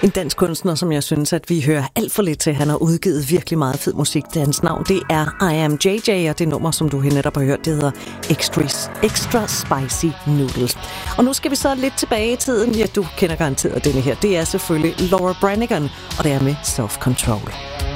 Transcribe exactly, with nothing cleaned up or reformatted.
En dansk kunstner, som jeg synes, at vi hører alt for lidt til. Han har udgivet virkelig meget fed musik. Det hans navn, det er I Am J J, og det nummer, som du netop har hørt, det hedder Extra, Extra Spicy Noodles. Og nu skal vi så lidt tilbage i tiden. Ja, du kender garanteret denne her. Det er selvfølgelig Laura Branigan, og det er med Self Control.